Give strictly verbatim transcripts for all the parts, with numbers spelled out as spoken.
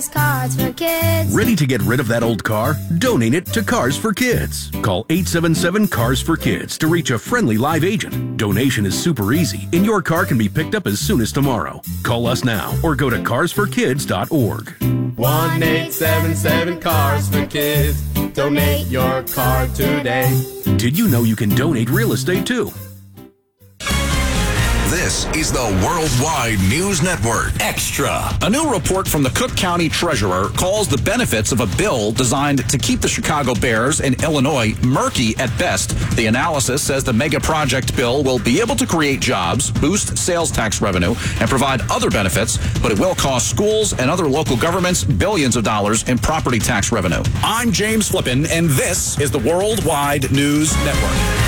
says Cars for Kids. Ready to get rid of that old car? Donate it to Cars for Kids. Call eight seven seven, C A R S for Kids to reach a friendly live agent. Donation is super easy, and your car can be picked up as soon as tomorrow. Call us now or go to cars for kids dot org. one eight seven seven, C A R S for Kids. Donate your car today. Did you know you can donate real estate too? This is the Worldwide News Network. Extra. A new report from the Cook County Treasurer calls the benefits of a bill designed to keep the Chicago Bears and Illinois murky at best. The analysis says the mega project bill will be able to create jobs, boost sales tax revenue, and provide other benefits, but it will cost schools and other local governments billions of dollars in property tax revenue. I'm James Flippin, and this is the Worldwide News Network.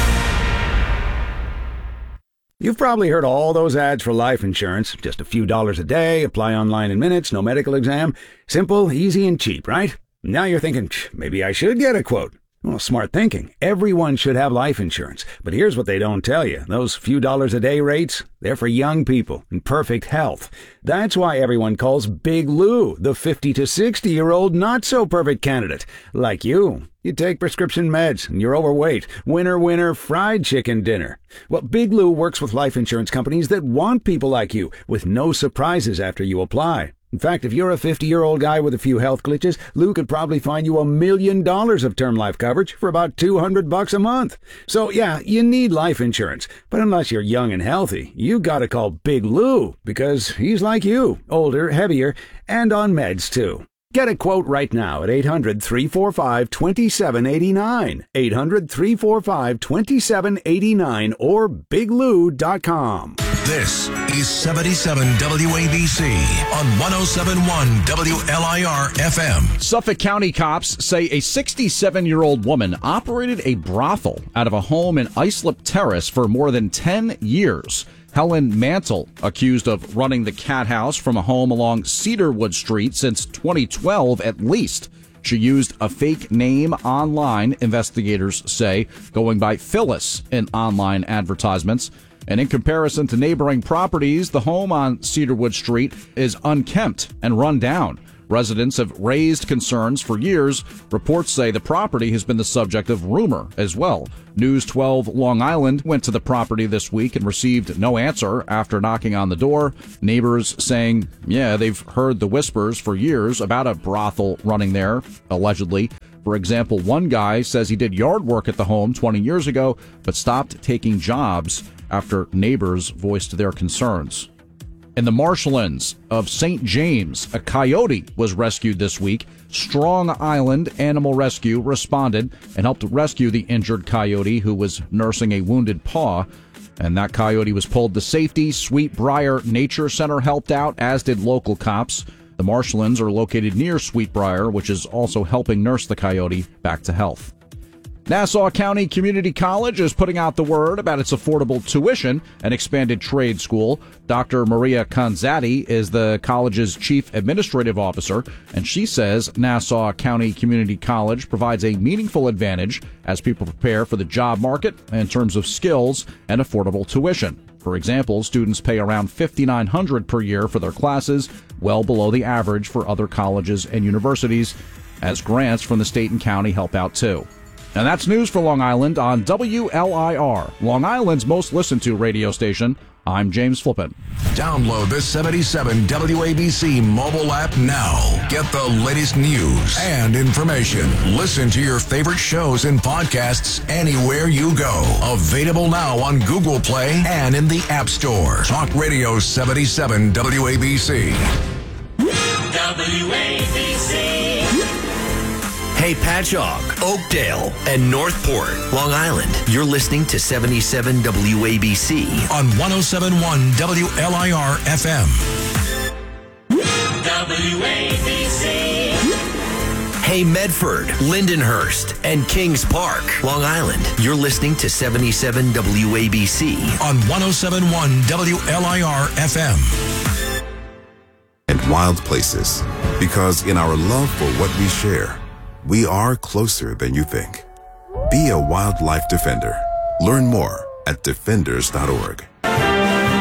You've probably heard all those ads for life insurance. Just a few dollars a day, apply online in minutes, no medical exam. Simple, easy, and cheap, right? Now you're thinking, maybe I should get a quote. Well, smart thinking. Everyone should have life insurance. But here's what they don't tell you. Those few dollars a day rates, they're for young people in perfect health. That's why everyone calls Big Lou the fifty to sixty-year-old not-so-perfect candidate. Like you. You take prescription meds and you're overweight. Winner, winner, fried chicken dinner. Well, Big Lou works with life insurance companies that want people like you, with no surprises after you apply. In fact, if you're a fifty-year-old guy with a few health glitches, Lou could probably find you a million dollars of term life coverage for about two hundred bucks a month. So, yeah, you need life insurance. But unless you're young and healthy, you gotta call Big Lou, because he's like you, older, heavier, and on meds, too. Get a quote right now at eight hundred, three four five, two seven eight nine, eight hundred, three four five, two seven eight nine, or big lou dot com. This is seventy-seven W A B C on one oh seven point one W L I R F M. Suffolk County cops say a sixty-seven-year-old woman operated a brothel out of a home in Islip Terrace for more than ten years. Helen Mantle, accused of running the cat house from a home along Cedarwood Street since twenty twelve at least. She used a fake name online, investigators say, going by Phyllis in online advertisements. And in comparison to neighboring properties, the home on Cedarwood Street is unkempt and run down. Residents have raised concerns for years. Reports say the property has been the subject of rumor as well. News twelve Long Island went to the property this week and received no answer after knocking on the door. Neighbors saying, yeah, they've heard the whispers for years about a brothel running there, allegedly. For example, one guy says he did yard work at the home twenty years ago, but stopped taking jobs after neighbors voiced their concerns. In the marshlands of Saint James, a coyote was rescued this week. Strong Island Animal Rescue responded and helped rescue the injured coyote who was nursing a wounded paw. And that coyote was pulled to safety. Sweetbriar Nature Center helped out, as did local cops. The marshlands are located near Sweetbriar, which is also helping nurse the coyote back to health. Nassau County Community College is putting out the word about its affordable tuition and expanded trade school. Doctor Maria Conzatti is the college's chief administrative officer, and she says Nassau County Community College provides a meaningful advantage as people prepare for the job market in terms of skills and affordable tuition. For example, students pay around five thousand nine hundred dollars per year for their classes, well below the average for other colleges and universities, as grants from the state and county help out too. And that's news for Long Island on W L I R, Long Island's most listened to radio station. I'm James Flippin. Download the seventy-seven W A B C mobile app now. Get the latest news and information. Listen to your favorite shows and podcasts anywhere you go. Available now on Google Play and in the App Store. Talk Radio seventy-seven W A B C. W A B C. Hey, Patchogue, Oakdale, and Northport, Long Island. You're listening to seventy-seven W A B C on one oh seven point one W L I R F M. W A B C. Hey, Medford, Lindenhurst, and Kings Park, Long Island. You're listening to seventy-seven W A B C on one oh seven point one W L I R F M. And wild places, because in our love for what we share, we are closer than you think. Be a wildlife defender. Learn more at defenders dot org.